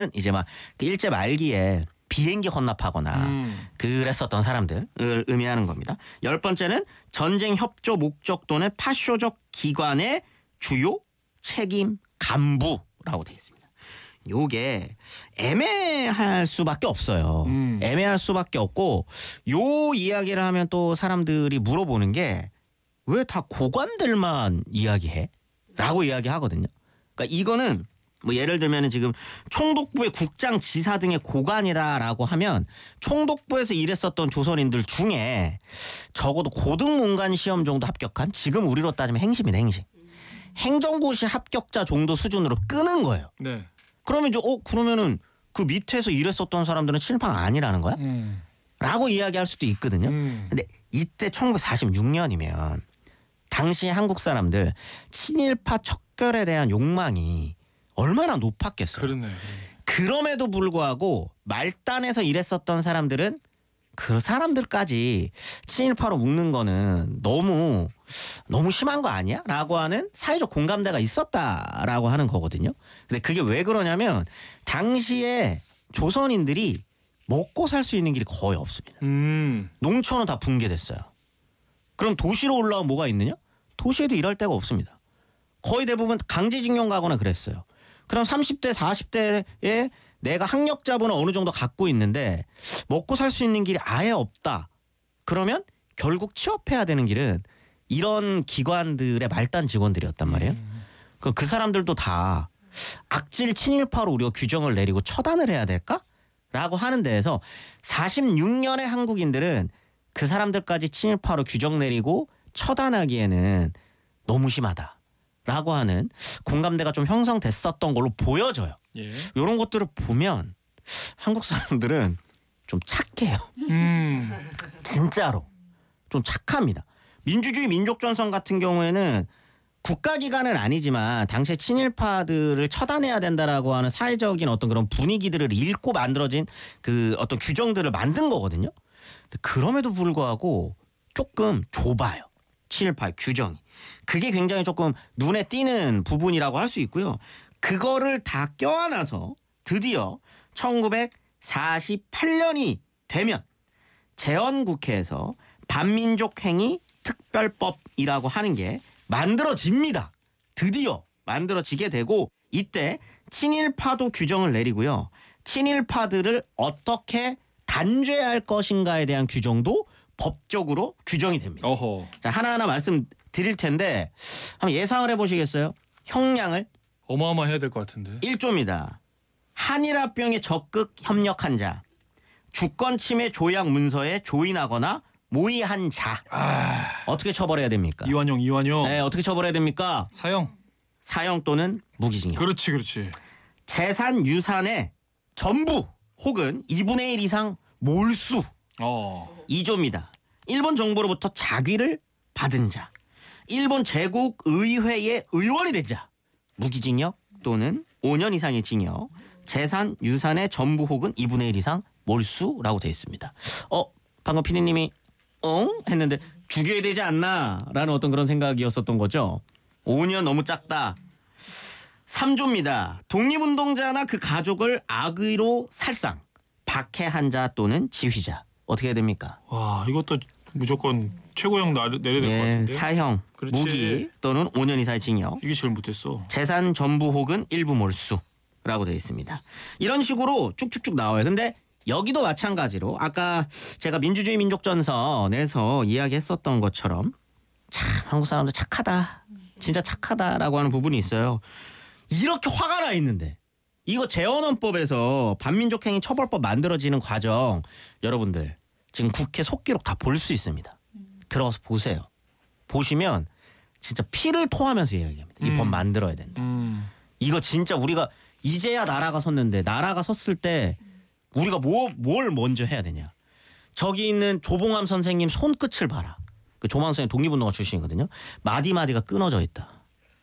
이제 막 일제 말기에 비행기 헌납하거나 그랬었던 사람들을 의미하는 겁니다. 10번째는 전쟁 협조 목적 또는 파쇼적 기관의 주요 책임 간부라고 되어 있습니다. 요게 애매할 수밖에 없어요. 애매할 수밖에 없고 요 이야기를 하면 또 사람들이 물어보는 게 왜 다 고관들만 이야기해? 라고 이야기하거든요. 그러니까 이거는 뭐 예를 들면 지금 총독부의 국장, 지사 등의 고관이다라고 하면 총독부에서 일했었던 조선인들 중에 적어도 고등문관 시험 정도 합격한, 지금 우리로 따지면 행시입니다. 행시. 행정고시 합격자 정도 수준으로 끄는 거예요. 네. 그러면 이제 그러면은 그 밑에서 일했었던 사람들은 친일파가 아니라는 거야? 라고 이야기할 수도 있거든요. 근데 이때 1946년이면 당시 한국 사람들 친일파 척결에 대한 욕망이 얼마나 높았겠어요. 그러네. 그럼에도 불구하고 말단에서 일했었던 사람들은 그 사람들까지 친일파로 묶는 거는 너무 심한 거 아니야? 라고 하는 사회적 공감대가 있었다라고 하는 거거든요. 근데 그게 왜 그러냐면 당시에 조선인들이 먹고 살 수 있는 길이 거의 없습니다. 농촌은 다 붕괴됐어요. 그럼 도시로 올라오면 뭐가 있느냐? 도시에도 일할 데가 없습니다. 거의 대부분 강제징용 가거나 그랬어요. 그럼 30대, 40대에 내가 학력 자본을 어느 정도 갖고 있는데 먹고 살 수 있는 길이 아예 없다. 그러면 결국 취업해야 되는 길은 이런 기관들의 말단 직원들이었단 말이에요. 그 사람들도 다 악질 친일파로 우리가 규정을 내리고 처단을 해야 될까? 라고 하는 데에서 46년의 한국인들은 그 사람들까지 친일파로 규정 내리고 처단하기에는 너무 심하다라고 하는 공감대가 좀 형성됐었던 걸로 보여져요. 예. 이런 것들을 보면 한국 사람들은 좀 착해요. 진짜로 좀 착합니다. 민주주의 민족전선 같은 경우에는 국가기관은 아니지만 당시에 친일파들을 처단해야 된다라고 하는 사회적인 어떤 그런 분위기들을 읽고 만들어진 그 어떤 규정들을 만든 거거든요. 그럼에도 불구하고 조금 좁아요. 친일파의 규정이. 그게 굉장히 조금 눈에 띄는 부분이라고 할 수 있고요. 그거를 다 껴안아서 드디어 1948년이 되면 재헌국회에서 반민족행위 특별법이라고 하는 게 만들어집니다. 드디어 만들어지게 되고 이때 친일파도 규정을 내리고요. 친일파들을 어떻게 단죄할 것인가에 대한 규정도 법적으로 규정이 됩니다. 어허. 자, 하나하나 말씀드릴 텐데 한번 예상을 해보시겠어요? 형량을 어마어마해야 될 것 같은데. 1조입니다. 한일합병에 적극 협력한 자, 주권 침해 조약 문서에 조인하거나 모의한 자. 어떻게 처벌해야 됩니까? 이완용. 네, 어떻게 처벌해야 됩니까? 사형. 사형 또는 무기징역. 그렇지. 재산 유산의 전부 혹은 2분의 1 이상 몰수. 2조입니다. 일본 정부로부터 자귀를 받은 자, 일본 제국의회의 의원이 된 자, 무기징역 또는 5년 이상의 징역, 재산 유산의 전부 혹은 2분의 1 이상 몰수라고 되어 있습니다. 방금 피디님이 했는데 죽여야 되지 않나 라는 어떤 그런 생각이었었던 거죠. 5년 너무 작다. 3조입니다. 독립운동자나 그 가족을 악의로 살상, 박해한 자 또는 지휘자. 어떻게 해야 됩니까? 와, 이것도 무조건 최고형 내려야 될 것 같은데. 사형, 그렇지. 무기 또는 5년 이상의 징역. 이게 제일 못했어. 재산 전부 혹은 일부 몰수라고 되어 있습니다. 이런 식으로 쭉쭉쭉 나와요. 근데 여기도 마찬가지로 아까 제가 민주주의 민족전선에서 이야기했었던 것처럼 참 한국 사람들 착하다. 진짜 착하다라고 하는 부분이 있어요. 이렇게 화가 나 있는데 이거 재헌헌법에서 반민족행위 처벌법 만들어지는 과정 여러분들 지금 국회 속기록 다 볼 수 있습니다. 들어가서 보세요. 보시면 진짜 피를 토하면서 이야기합니다. 이 법 만들어야 된다. 이거 진짜 우리가 이제야 나라가 섰는데 나라가 섰을 때 우리가 뭘 먼저 해야 되냐. 저기 있는 조봉암 선생님 손끝을 봐라. 그 조봉암 선생님 독립운동가 출신이거든요. 마디마디가 끊어져 있다.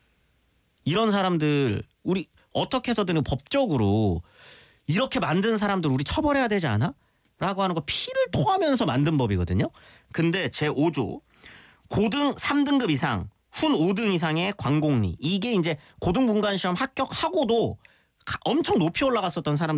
이런 사람들 우리 어떻게 해서든 법적으로 이렇게 만든 사람들 우리 처벌해야 되지 않아? 라고 하는 거 피를 토하면서 만든 법이거든요. 근데 제5조 고등 3등급 이상 훈 5등 이상의 관공리 이게 이제 고등분관시험 합격하고도 엄청 높이 올라갔었던 사람